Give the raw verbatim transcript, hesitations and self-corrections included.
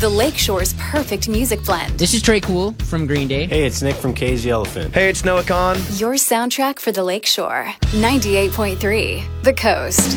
the Lakeshore's perfect music blend. This is Trey Cool from Green Day. Hey, it's Nick from Cage the Elephant. Hey, it's Noah Khan. Your soundtrack for the Lakeshore. ninety-eight point three, The Coast.